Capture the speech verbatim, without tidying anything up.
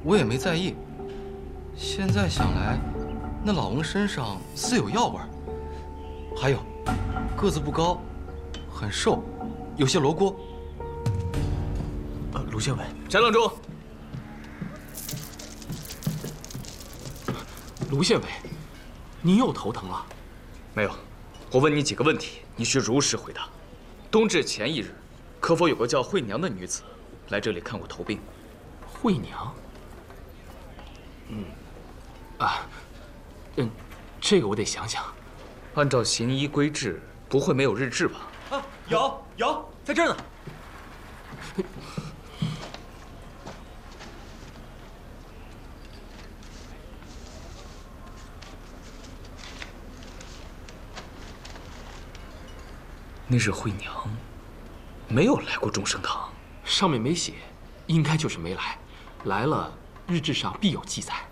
我也没在意。现在想来，那老翁身上似有药味儿。还有，个子不高，很瘦，有些罗锅。 呃，卢县委， 翟愣住！ 卢县委，您又头疼了？ 没有，我问你几个问题，你需如实回答。冬至前一日，可否有个叫惠娘的女子来这里看过头病？ 惠娘？嗯，啊，嗯，这个我得想想。 按照行医规制，不会没有日志吧？ 啊，有有，在这儿呢。 那日惠娘没有来过众生堂， 上面没写，应该就是没来。来了，日志上必有记载。